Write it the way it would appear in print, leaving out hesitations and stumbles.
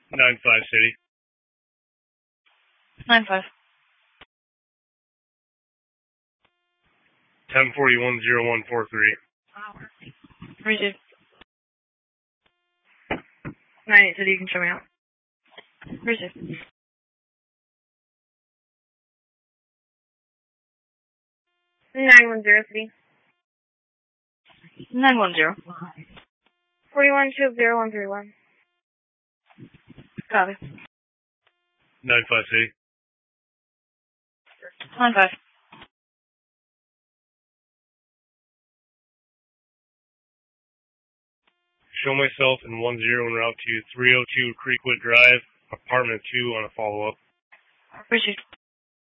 9-5 City. 9-5. 1041-0143. Received. 9-8 City, you can show me out. Received. 910 City. 910. 41-20131. Copy. 9-5 City. 9-5. Show myself in 10 en route to 302 Creekwood Drive, apartment 2 on a follow-up. Received.